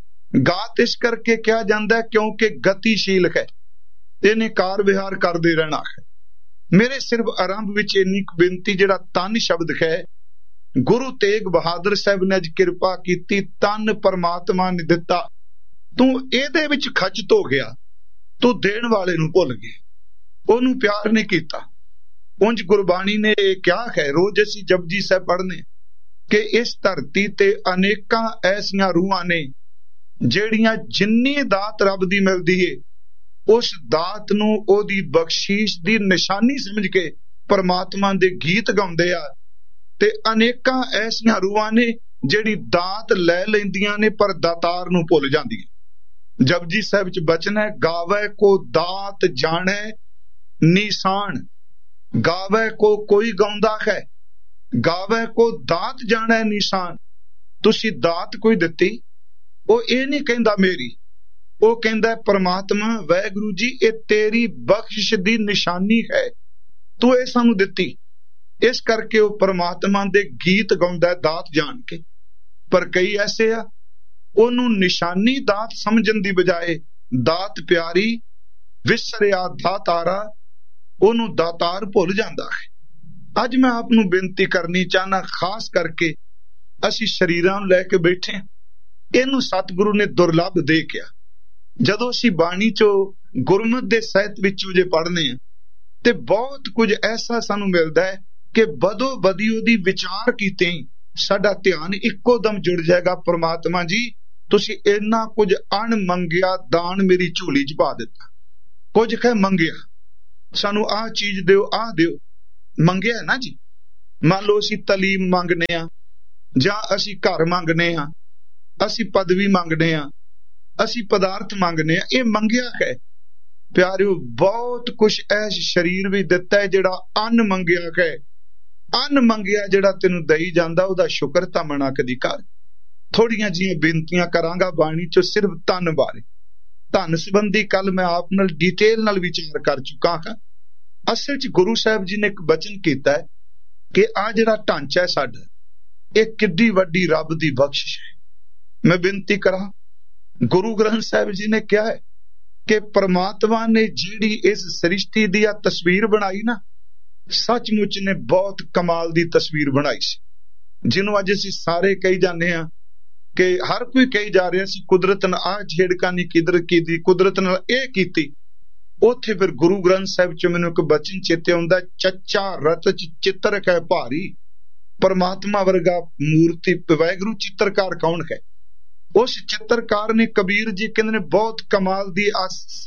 A: ਗਾਤ ਇਸ ਕਰਕੇ ਕਿਹਾ ਜਾਂਦਾ ਕਿਉਂਕਿ ਗਤੀਸ਼ੀਲ ਹੈ, ਇਹਨੇ ਕਾਰ ਵਿਹਾਰ ਕਰਦੇ ਰਹਿਣਾ ਹੈ। ਮੇਰੇ ਸਿਰਫ ਆਰੰਭ ਵਿੱਚ ਇੰਨੀ ਬੇਨਤੀ, ਜਿਹੜਾ ਤਨ ਸ਼ਬਦ ਹੈ, ਗੁਰੂ ਤੇਗ ਬਹਾਦਰ ਸਾਹਿਬ ਨੇ ਅੱਜ ਕਿਰਪਾ ਕੀਤੀ, ਤਨ ਪਰਮਾਤਮਾ ਨੇ ਦਿੱਤਾ, ਤੂੰ ਇਹਦੇ ਵਿੱਚ ਖਚਤ ਹੋ ਗਿਆ, ਤੂੰ ਦੇਣ ਵਾਲੇ ਨੂੰ ਭੁੱਲ ਗਿਆ, ਉਹਨੂੰ ਪਿਆਰ ਨਹੀਂ ਕੀਤਾ। ਉਂਝ ਗੁਰਬਾਣੀ ਨੇ ਇਹ ਕਿਹਾ ਹੈ, ਰੋਜ਼ ਅਸੀਂ ਜਪਜੀ ਸਾਹਿਬ ਪੜ੍ਹਨੇ, ਕਿ ਇਸ ਧਰਤੀ ਤੇ ਅਨੇਕਾਂ ਐਸੀਆਂ ਰੂਹਾਂ ਨੇ ਜਿਹੜੀਆਂ ਜਿੰਨੀ ਦਾਤ ਰੱਬ ਦੀ ਮਿਲਦੀ ਏ, ਉਸ ਦਾਤ ਨੂੰ ਉਹਦੀ ਬਖਸ਼ੀਸ਼ ਦੀ ਨਿਸ਼ਾਨੀ ਸਮਝ ਕੇ ਪਰਮਾਤਮਾ ਦੇ ਗੀਤ ਗਾਉਂਦੇ ਆ। ਤੇ ਅਨੇਕਾਂ ਐਸੀਆਂ ਰੂਹਾਂ ਨੇ ਜਿਹੜੀ ਦਾਤ ਲੈ ਲੈਂਦੀਆਂ ਨੇ ਪਰ ਦਾਤਾਰ ਨੂੰ ਭੁੱਲ ਜਾਂਦੀਆਂ। ਜਪਜੀ ਸਾਹਿਬ ਚ ਬਚਨ ਹੈ, ਗਾਵੇ ਕੋ ਦਾਤ ਜਾਣੇ ਨਿਸ਼ਾਨ, ਗਾਵੇ ਕੋ ਕੋਈ ਗਾਉਂਦਾ ਹੈ, ਗਾਵੇ ਕੋ ਦਾਤ ਜਾਣੇ ਨਿਸ਼ਾਨ। ਤੁਸੀਂ ਦਾਤ ਕੋਈ ਦਿੱਤੀ, ਉਹ ਇਹ ਨਹੀਂ ਕਹਿੰਦਾ ਮੇਰੀ, ਉਹ ਕਹਿੰਦਾ ਪਰਮਾਤਮਾ ਵਾਹਿਗੁਰੂ ਜੀ ਇਹ ਤੇਰੀ ਬਖਸ਼ਿਸ਼ ਦੀ ਨਿਸ਼ਾਨੀ ਹੈ, ਤੂੰ ਇਹ ਸਾਨੂੰ ਦਿੱਤੀ। ਇਸ ਕਰਕੇ ਉਹ ਪਰਮਾਤਮਾ ਦੇ ਗੀਤ ਗਾਉਂਦਾ ਦਾਤ ਜਾਣ ਕੇ। ਪਰ ਕਈ ਐਸੇ ਆ, ਉਹਨੂੰ ਨਿਸ਼ਾਨੀ ਦਾਤ ਸਮਝਣ ਦੀ ਬਜਾਏ ਦਾਤ ਪਿਆਰੀ, ਵਿਸਰਿਆ ਦਾਤਾਰਾ, ਉਹਨੂੰ ਦਾਤਾਰ ਭੁੱਲ ਜਾਂਦਾ ਹੈ। ਅੱਜ ਮੈਂ ਆਪ ਨੂੰ ਬੇਨਤੀ ਕਰਨੀ ਚਾਹਨਾ, ਖਾਸ ਕਰਕੇ ਅਸੀਂ ਸਰੀਰਾਂ ਨੂੰ ਲੈ ਕੇ ਬੈਠੇ, ਇਹਨੂੰ ਸਤਿਗੁਰੂ ਨੇ ਦੁਰਲੱਭ ਦੇਖਿਆ। ਜਦੋਂ ਅਸੀਂ ਬਾਣੀ ਚੋਂ ਗੁਰਮਤਿ ਦੇ ਸਾਹਿਤ ਵਿੱਚੋਂ ਜੇ ਪੜ੍ਹਨੇ ਆ ਤੇ ਬਹੁਤ ਕੁਝ ਐਸਾ ਸਾਨੂੰ ਮਿਲਦਾ ਹੈ ਕਿ ਬਦੋ ਬਦੀ ਉਹਦੀ ਵਿਚਾਰ ਕੀਤੇ ਹੀ ਸਾਡਾ ਧਿਆਨ ਇੱਕੋ ਦਮ ਜੁੜ ਜਾਏਗਾ, ਪਰਮਾਤਮਾ ਜੀ ਤੁਸੀਂ ਇੰਨਾ ਕੁਝ ਅਣ ਮੰਗਿਆ ਦਾਨ ਮੇਰੀ ਝੋਲੀ ਚ ਪਾ ਦਿੱਤਾ। ਕੁਝ ਕਹਿ ਮੰਗਿਆ, ਸਾਨੂੰ ਆਹ ਚੀਜ਼ ਦਿਓ, ਆਹ ਦਿਓ, ਮੰਗਿਆ ਨਾ ਜੀ। ਮੰਨ ਲਓ ਅਸੀਂ ਤਲੀਮ ਮੰਗਨੇ ਆ, ਜਾਂ ਅਸੀਂ ਘਰ ਮੰਗਨੇ ਆ, ਅਸੀਂ ਪਦਵੀ ਮੰਗਨੇ ਆ, ਅਸੀਂ ਪਦਾਰਥ ਮੰਗਨੇ ਆ, ਇਹ ਮੰਗਿਆ ਹੈ। ਪਿਆਰਿਓ, ਬਹੁਤ ਕੁਛ ਐਸ ਸਰੀਰ ਵੀ ਦਿੱਤਾ ਹੈ ਜਿਹੜਾ ਅੰਨ ਮੰਗਿਆ ਹੈ। ਅੰਨ ਮੰਗਿਆ ਜਿਹੜਾ ਤੈਨੂੰ ਦਈ ਜਾਂਦਾ, ਉਹਦਾ ਸ਼ੁਕਰ ਤਾਂ ਮਨਾ ਕਦੀ ਕਰ। ਥੋੜੀਆਂ ਜਿਹੀਆਂ ਬੇਨਤੀਆਂ ਕਰਾਂਗਾ ਬਾਣੀ ਚੋਂ, ਸਿਰਫ ਧਨ ਬਾਰੇ। ਧਨ ਸੰਬੰਧੀ ਕੱਲ ਮੈਂ ਆਪ ਨਾਲ ਡਿਟੇਲ ਨਾਲ ਵਿਚਾਰ ਕਰ ਚੁੱਕਾ ਹਾਂ। ਅਸਲ 'ਚ ਗੁਰੂ ਸਾਹਿਬ ਜੀ ਨੇ ਇੱਕ ਬਚਨ ਕੀਤਾ ਹੈ ਕਿ ਆ ਜਿਹੜਾ ਢਾਂਚਾ ਹੈ ਸਾਡਾ, ਇਹ ਕਿੱਡੀ ਵੱਡੀ ਰੱਬ ਦੀ ਬਖਸ਼ਿਸ਼ ਹੈ। ਮੈਂ ਬੇਨਤੀ ਕਰਾਂ, ਗੁਰੂ ਗ੍ਰੰਥ ਸਾਹਿਬ ਜੀ ਨੇ ਕਿਹਾ ਹੈ ਕਿ ਪਰਮਾਤਮਾ ਨੇ ਜਿਹੜੀ ਇਸ ਸ੍ਰਿਸ਼ਟੀ ਦੀ ਆ ਤਸਵੀਰ ਬਣਾਈ ਨਾ, ਸੱਚਮੁੱਚ ਨੇ ਬਹੁਤ ਕਮਾਲ ਦੀ ਤਸਵੀਰ ਬਣਾਈ ਸੀ, ਜਿਹਨੂੰ ਅੱਜ ਅਸੀਂ ਸਾਰੇ ਕਹੀ ਜਾਂਦੇ ਆ ਕਿ ਹਰ ਕੋਈ ਕਹੀ ਜਾ ਰਿਹਾ ਸੀ ਕੁਦਰਤ ਨਾਲ ਆਹ ਛੇੜਖਾਨੀ ਕਿਧਰ ਕੀਤੀ, ਕੁਦਰਤ ਨਾਲ ਇਹ ਕੀਤੀ। ਉੱਥੇ ਫਿਰ ਗੁਰੂ ਗ੍ਰੰਥ ਸਾਹਿਬ ਚ ਮੈਨੂੰ ਇੱਕ ਬਚਨ ਚੇਤੇ ਆਉਂਦਾ, ਚੱਚਾ ਰਚ ਚਿੱਤਰ ਕੈ ਭਾਰੀ। ਪਰਮਾਤਮਾ ਵਰਗਾ ਮੂਰਤੀ ਵਾਹਿਗੁਰੂ ਚਿੱਤਰਕਾਰ ਕੌਣ ਹੈ? ਉਸ ਚਿੱਤਰਕਾਰ ਨੇ, ਕਬੀਰ ਜੀ ਕਹਿੰਦੇ ਨੇ, ਬਹੁਤ ਕਮਾਲ ਦੀ ਆ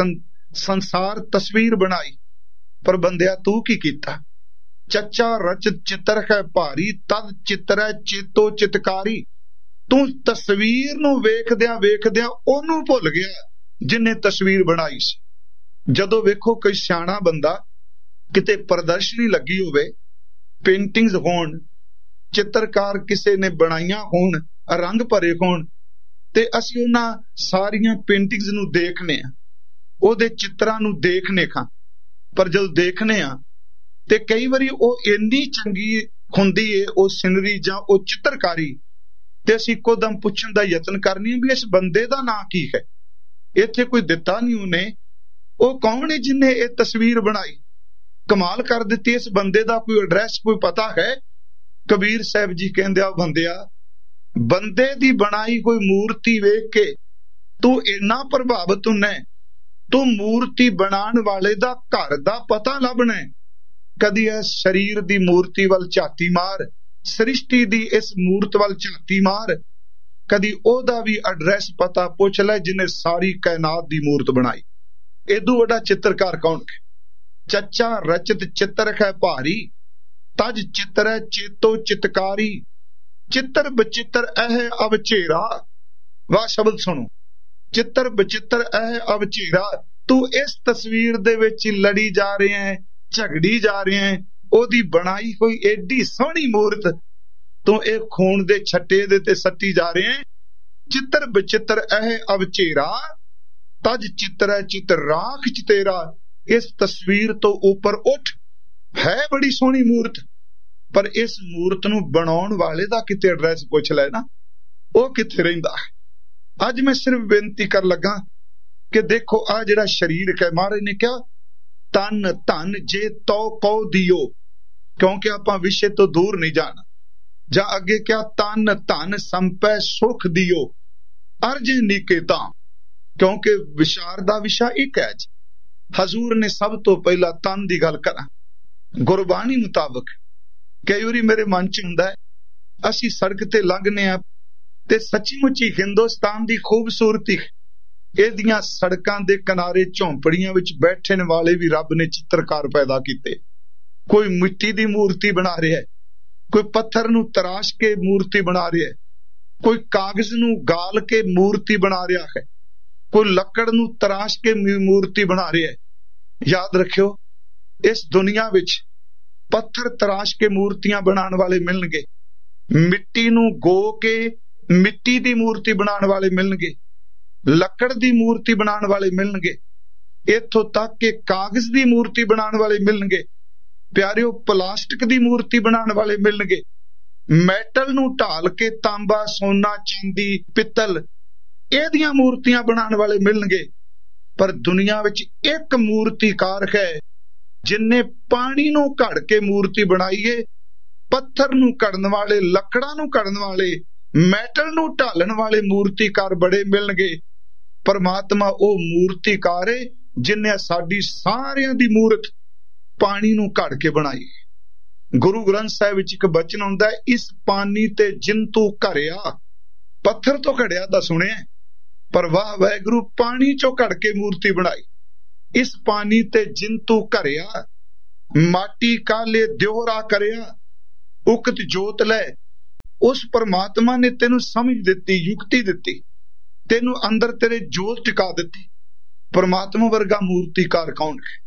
A: ਸੰਸਾਰ ਤਸਵੀਰ ਬਣਾਈ। ਪਰ ਬੰਦਿਆ ਤੂੰ ਕੀ ਕੀਤਾ? ਚੱਚਾ ਰਚ ਚਿੱਤਰ ਹੈ ਭਾਰੀ, ਤਦ ਚਿੱਤਰੈ ਚੇਤੋ ਚਿਤਕਾਰੀ। ਤੂੰ ਤਸਵੀਰ ਨੂੰ ਵੇਖਦਿਆਂ ਵੇਖਦਿਆਂ ਉਹਨੂੰ ਭੁੱਲ ਗਿਆ ਜਿਹਨੇ ਤਸਵੀਰ ਬਣਾਈ ਸੀ। ਜਦੋਂ ਵੇਖੋ ਕੋਈ ਸਿਆਣਾ ਬੰਦਾ, ਕਿਤੇ ਪ੍ਰਦਰਸ਼ਨੀ ਲੱਗੀ ਹੋਵੇ, ਪੇਂਟਿੰਗਸ ਹੋਣ, ਚਿੱਤਰਕਾਰ ਕਿਸੇ ਨੇ ਬਣਾਈਆਂ ਹੋਣ, ਰੰਗ ਭਰੇ ਹੋਣ, ਤੇ ਅਸੀਂ ਉਹਨਾਂ ਸਾਰੀਆਂ ਪੇਂਟਿੰਗਸ ਨੂੰ ਦੇਖਨੇ ਆ, ਉਹਦੇ ਚਿੱਤਰਾਂ ਨੂੰ ਦੇਖਨੇ ਖਾਂ। ਪਰ ਜਦੋਂ ਦੇਖਨੇ ਆ ਤੇ ਕਈ ਵਾਰੀ ਉਹ ਇੰਨੀ ਚੰਗੀ ਹੁੰਦੀ ਏ ਉਹ ਸਿਨਰੀ ਜਾਂ ਉਹ ਚਿੱਤਰਕਾਰੀ, ਤੇ ਅਸੀਂ ਇੱਕੋ ਦਮ ਪੁੱਛਣ ਦਾ ਯਤਨ ਕਰਨੀ ਵੀ ਇਸ ਬੰਦੇ ਦਾ ਨਾਂ ਕੀ ਹੈ? ਇੱਥੇ ਕੋਈ ਦਿੱਤਾ ਨਹੀਂ ਉਹਨੇ, ਉਹ ਕੌਣ ਹੈ ਜਿਹਨੇ ਇਹ ਤਸਵੀਰ ਬਣਾਈ? ਕਮਾਲ ਕਰ ਦਿੱਤੀ। ਇਸ ਬੰਦੇ ਦਾ ਕੋਈ ਐਡਰੈਸ, ਕੋਈ ਪਤਾ ਹੈ? ਕਬੀਰ ਸਾਹਿਬ ਜੀ ਕਹਿੰਦੇ ਆ, ਬੰਦਿਆ, ਬੰਦੇ ਦੀ ਬਣਾਈ ਕੋਈ ਮੂਰਤੀ ਵੇਖ ਕੇ ਤੂੰ ਇੰਨਾ ਪ੍ਰਭਾਵਿਤ ਹੁੰਨਾ, ਤੂੰ ਮੂਰਤੀ ਬਣਾਉਣ ਵਾਲੇ ਦਾ ਘਰ ਦਾ ਪਤਾ ਲੱਭਣਾ। ਕਦੀ ਇਸ ਸਰੀਰ ਦੀ ਮੂਰਤੀ ਵੱਲ ਝਾਤੀ ਮਾਰ, ਸ੍ਰਿਸ਼ਟੀ ਦੀ ਇਸ ਮੂਰਤ ਵੱਲ ਝਾਤੀ ਮਾਰ, ਕਦੀ ਉਹਦਾ ਵੀ ਐਡਰੈਸ ਪਤਾ ਪੁੱਛ ਲੈ ਜਿਹਨੇ ਸਾਰੀ ਕਾਇਨਾਤ ਦੀ ਮੂਰਤ ਬਣਾਈ। ਏਦੂ ਵੱਡਾ ਚਿੱਤਰਕਾਰ ਕੌਣ ਹੈ? ਚੱਚਾ ਰਚਿਤ ਚਿੱਤਰ ਹੈ ਭਾਰੀ, ਤਜ ਚਿੱਤਰੈ ਚੇਤੋ ਚਿਤਕਾਰੀ। ਚਿੱਤਰ ਬਚਿੱਤਰ ਇਹ ਅਵਚੇਰਾ। ਵਾਹ ਸ਼ਬਦ ਸੁਣੋ, ਚਿੱਤਰ ਬਚਿੱਤਰ ਇਹ ਅਵਚੇਰਾ। ਤੂੰ ਇਸ ਤਸਵੀਰ ਦੇ ਵਿੱਚ ਲੜੀ ਜਾ ਰਿਹਾ ਹੈ, ਝਗੜੀ ਜਾ ਰਿਹਾ ਹੈ, ਉਹਦੀ ਬਣਾਈ ਹੋਈ ਏਡੀ ਸੋਹਣੀ ਮੂਰਤ ਤੂੰ ਇਹ ਖੂਨ ਦੇ ਛੱਟੇ ਦੇ ਤੇ ਸੱਟੀ ਜਾ ਰਿਹਾ ਹੈ। ਚਿੱਤਰ ਬਚਿੱਤਰ ਇਹ ਅਵਚੇਰਾ, ਤਜ ਚਿੱਤਰੈ ਚਿੱਤ ਰਾਖ ਚ ਤੇਰਾ। ਇਸ ਤਸਵੀਰ ਤੋਂ ਉੱਪਰ ਉੱਠ, ਹੈ ਬੜੀ ਸੋਹਣੀ ਮੂਰਤ, ਪਰ ਇਸ ਮੂਰਤ ਨੂੰ ਬਣਾਉਣ ਵਾਲੇ ਦਾ ਕਿਤੇ ਐਡਰੈਸ ਪੁੱਛ ਲੈ ਨਾ, ਉਹ ਕਿੱਥੇ ਰਹਿੰਦਾ? ਅੱਜ ਮੈਂ ਸਿਰਫ ਬੇਨਤੀ ਕਰ ਲੱਗਾ ਕਿ ਦੇਖੋ ਆ ਜਿਹੜਾ ਸਰੀਰ ਹੈ, ਮਹਾਰਾਜ ਨੇ ਕਿਹਾ ਤਨ ਧਨ ਜੇ ਤੋ ਕਉ ਦਿਓ, ਕਿਉਂਕਿ ਆਪਾਂ ਵਿਸ਼ੇ ਤੋਂ ਦੂਰ ਨਹੀਂ ਜਾਣਾ। ਜਾਂ ਅੱਗੇ ਕਿਹਾ ਤਨ ਧਨ ਸੰਪੈ ਸੁਖ ਦਿਓ ਅਰਜ ਨਿਕੇਤਾ, ਕਿਉਂਕਿ ਵਿਚਾਰ ਦਾ ਵਿਸ਼ਾ ਇੱਕ ਹੈ ਜੀ। ਹਜ਼ੂਰ ਨੇ ਸਭ ਤੋਂ ਪਹਿਲਾਂ ਤਨ ਦੀ ਗੱਲ ਕਰਾਂ। ਗੁਰਬਾਣੀ ਮੁਤਾਬਕ ਕਈ ਵਾਰੀ ਮੇਰੇ ਮਨ ਚ ਹੁੰਦਾ ਹੈ, ਅਸੀਂ ਸੜਕ ਤੇ ਲੰਘਨੇ ਆ ਤੇ ਸੱਚੀ ਮੁੱਚੀ ਹਿੰਦੁਸਤਾਨ ਦੀ ਖੂਬਸੂਰਤੀ, ਇਹਦੀਆਂ ਸੜਕਾਂ ਦੇ ਕਿਨਾਰੇ ਝੌਂਪੜੀਆਂ ਵਿੱਚ ਬੈਠਣ ਵਾਲੇ ਵੀ ਰੱਬ ਨੇ ਚਿੱਤਰਕਾਰ ਪੈਦਾ ਕੀਤੇ। ਕੋਈ ਮਿੱਟੀ ਦੀ ਮੂਰਤੀ ਬਣਾ ਰਿਹਾ ਹੈ, ਕੋਈ ਪੱਥਰ ਨੂੰ ਤਰਾਸ਼ ਕੇ ਮੂਰਤੀ ਬਣਾ ਰਿਹਾ ਹੈ, ਕੋਈ ਕਾਗਜ਼ ਨੂੰ ਗਾਲ ਕੇ ਮੂਰਤੀ ਬਣਾ ਰਿਹਾ ਹੈ, ਕੋਈ ਲੱਕੜ ਨੂੰ ਤਰਾਸ਼ ਕੇ ਮੂਰਤੀ ਬਣਾ ਰਿਹਾ ਹੈ। ਯਾਦ ਰੱਖਿਓ, ਇਸ ਦੁਨੀਆ ਵਿੱਚ ਪੱਥਰ ਤਰਾਸ਼ ਕੇ ਮੂਰਤੀਆਂ ਬਣਾਉਣ ਵਾਲੇ ਮਿਲਣਗੇ, ਮਿੱਟੀ ਨੂੰ ਗੋ ਕੇ ਮਿੱਟੀ ਦੀ ਮੂਰਤੀ ਬਣਾਉਣ ਵਾਲੇ ਮਿਲਣਗੇ, ਲੱਕੜ ਦੀ ਮੂਰਤੀ ਬਣਾਉਣ ਵਾਲੇ ਮਿਲਣਗੇ, ਇੱਥੋਂ ਤੱਕ ਕਿ ਕਾਗਜ਼ ਦੀ ਮੂਰਤੀ ਬਣਾਉਣ ਵਾਲੇ ਮਿਲਣਗੇ। ਪਿਆਰਿਓ, ਪਲਾਸਟਿਕ ਦੀ ਮੂਰਤੀ ਬਣਾਉਣ ਵਾਲੇ ਮਿਲਣਗੇ, ਮੈਟਲ ਨੂੰ ਢਾਲ ਕੇ ਤਾਂਬਾ, ਸੋਨਾ, ਚਾਂਦੀ, ਪਿੱਤਲ, ਇਹਦੀਆਂ ਮੂਰਤੀਆਂ ਬਣਾਉਣ ਵਾਲੇ ਮਿਲਣਗੇ। ਪਰ ਦੁਨੀਆ ਵਿੱਚ ਇੱਕ ਮੂਰਤੀਕਾਰ ਹੈ ਜਿਨਨੇ ਪਾਣੀ ਨੂੰ ਘੜ ਕੇ ਮੂਰਤੀ ਬਣਾਈ ਏ। ਪੱਥਰ ਨੂੰ ਘੜਨ ਵਾਲੇ, ਲੱਕੜਾਂ ਨੂੰ ਘੜਨ ਵਾਲੇ, ਮੈਟਲ ਨੂੰ ਢਾਲਣ ਵਾਲੇ ਮੂਰਤੀਕਾਰ ਬੜੇ ਮਿਲਣਗੇ। ਪਰਮਾਤਮਾ ਉਹ ਮੂਰਤੀਕਾਰ ਏ ਜਿਨਨੇ ਸਾਡੀ ਸਾਰਿਆਂ ਦੀ ਮੂਰਤ ਪਾਣੀ ਨੂੰ ਘੜ ਕੇ ਬਣਾਈ। ਗੁਰੂ ਗ੍ਰੰਥ ਸਾਹਿਬ ਵਿੱਚ ਇੱਕ ਬਚਨ ਹੁੰਦਾ ਹੈ, ਇਸ ਪਾਣੀ ਤੇ ਜਿਨ ਤੂੰ ਘੜਿਆ। ਪੱਥਰ ਤੋਂ ਘੜਿਆ ਤਾਂ ਸੁਣਿਆ, ਪਰ ਵਾਹ ਵਾਹਿਗੁਰੂ, ਪਾਣੀ ਚੋਂ ਘੜ ਕੇ ਮੂਰਤੀ ਬਣਾਈ। ਇਸ ਪਾਣੀ ਤੇ ਜਿਨ ਤੂੰ ਘੜਿਆ, ਮਾਟੀ ਕਾਲੇ ਦਿਉਰਾ ਕਰਿਆ, ਉਕਤ ਜੋਤ ਲੈ उस परमात्मा ने तेनू समझ दिती, युक्ति दिती, तेनू अंदर तेरे जोत टिका दिती। परमात्मा वर्गा मूर्तिकार कौन है?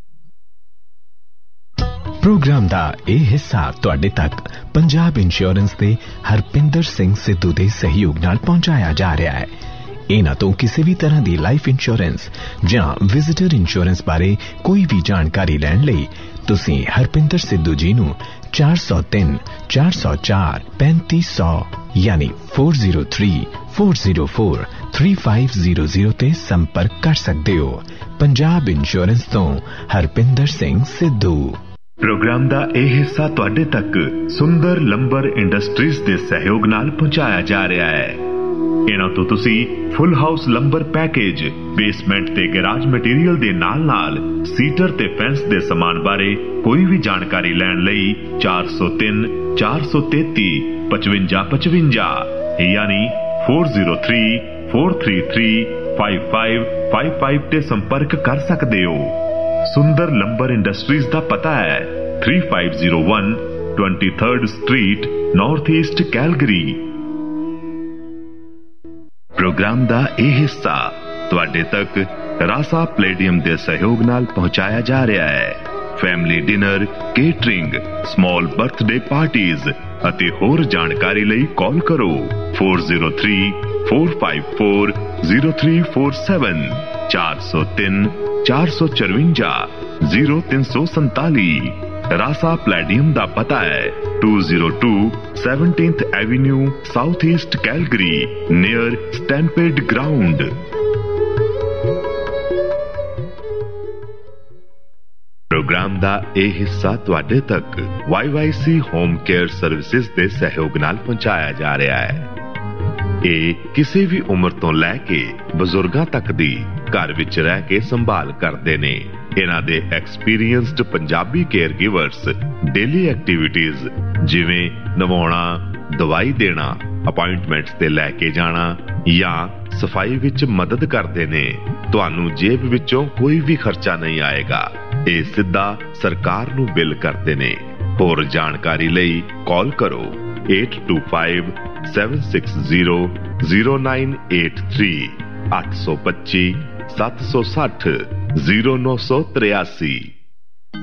B: प्रोग्राम दा ਇਹ ਹਿੱਸਾ ਤੁਹਾਡੇ ਤੱਕ ਪੰਜਾਬ ਇੰਸ਼ੋਰੈਂਸ ਦੇ ਹਰਪਿੰਦਰ ਸਿੰਘ ਸਿੱਧੂ ਦੇ ਸਹਿਯੋਗ ਨਾਲ ਪਹੁੰਚਾਇਆ ਜਾ ਰਿਹਾ ਹੈ। ਇਹਨਾਂ ਤੋਂ ਕਿਸੇ ਵੀ ਤਰ੍ਹਾਂ ਦੀ ਲਾਈਫ ਇੰਸ਼ੋਰੈਂਸ ਜਾਂ ਵਿਜ਼ਿਟਰ ਇੰਸ਼ੋਰੈਂਸ ਬਾਰੇ ਕੋਈ ਵੀ ਜਾਣਕਾਰੀ ਲੈਣ ਲਈ ਤੁਸੀਂ ਹਰਪਿੰਦਰ ਸਿੱਧੂ ਜੀ ਨੂੰ ਚਾਰ ਸੌ ਤਿੰਨ ਚਾਰ ਸੌ ਚਾਰ ਪੈਂਤੀ ਸੌ ਯਾਨੀ ਚਾਰ ਸੌ ਤਿੰਨ ਚਾਰ ਸੌ ਚਾਰ ਤਿੰਨ ਪੰਜ ਜ਼ੀਰੋ ਜ਼ੀਰੋ ਤੇ ਸੰਪਰਕ ਕਰ ਸਕਦੇ ਹੋ। ਪੰਜਾਬ ਇੰਸ਼ੋਰੈਂਸ ਤੋਂ ਹਰਪਿੰਦਰ ਸਿੰਘ ਸਿੱਧੂ।
C: प्रोग्राम का यह हिस्सा तुहाडे तक सुंदर लंबर इंडस्ट्रीज के सहयोग नाल पहुंचाया जा रहा है। इन्हां तो तुसी full house lumbar package, basement ते गैराज मटीरियल दे नाल नाल सीटर ते फेंस दे समान बारे कोई भी जानकारी लैण लई चार सौ तीन चार सौ तेती पचवंजा पचवंजा यानी four zero three four three three five five five five ते संपर्क कर सकते हो। सुंदर लंबर इंडस्ट्रीज का पता है three five zero one twenty third street north east Calgary. Programme का यह हिस्सा तुहाडे तक रासा प्लेडियम के सहयोग नाल पहुंचाया जा रहा है। Family dinner, catering, small birthday parties अते होर जानकारी लई कॉल करो four zero three four five four zero three four seven चार सौ तीन चार सौ चरवंजा जीरो तीन सौ संताली। रासा प्लेडियम का पता है to zero to seventeenth Avenue south east Calgary near stampede ground. Programme का यह हिस्सा तुहाडे तक Y Y C home care services के सहयोग नाल पहुंचाया जा रहा है। ये किसी भी उम्र तो लैके बजुर्गां तक दी घर विच रह के संभाल करते ने। इन्हां दे experienced Punjabi care givers daily activities जिवें नवाउणा, दवाई देना, अपॉइंटमेंट्स ते लैके जाना या सफाई विच मदद करते ने। तुहानू जेब विचों कोई भी खर्चा नहीं आएगा। ये सीधा सरकार नू बिल करते ने। होर जानकारी लई कॉल करो eight to five seven six zero zero nine eight three अठ सौ पच्ची सत्त सौ सठ जीरो नौ सौ तिरासी।